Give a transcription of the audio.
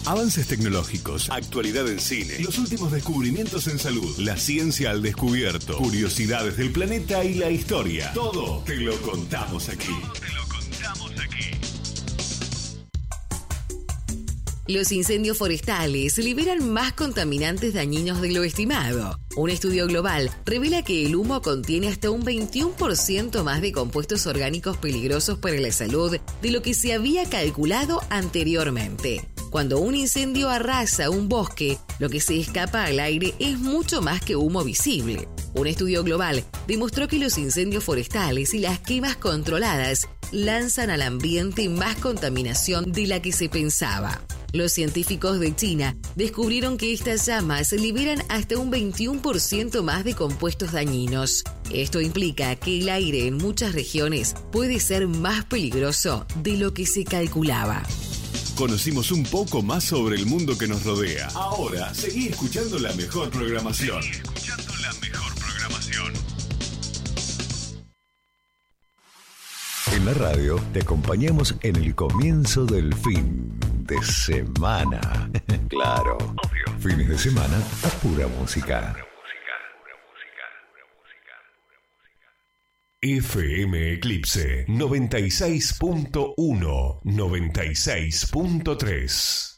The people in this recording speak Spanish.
Avances tecnológicos, actualidad en cine, los últimos descubrimientos en salud, la ciencia al descubierto, curiosidades del planeta y la historia. Todo te lo contamos aquí. Los incendios forestales liberan más contaminantes dañinos de lo estimado. Un estudio global revela que el humo contiene hasta un 21% más de compuestos orgánicos peligrosos para la salud de lo que se había calculado anteriormente. Cuando un incendio arrasa un bosque, lo que se escapa al aire es mucho más que humo visible. Un estudio global demostró que los incendios forestales y las quemas controladas lanzan al ambiente más contaminación de la que se pensaba. Los científicos de China descubrieron que estas llamas liberan hasta un 21% más de compuestos dañinos. Esto implica que el aire en muchas regiones puede ser más peligroso de lo que se calculaba. Conocimos un poco más sobre el mundo que nos rodea. Ahora, seguí escuchando la mejor programación. En la radio te acompañamos en el comienzo del fin de semana. Claro, obvio. Fines de semana a pura música. FM Eclipse 96.1, 96.3.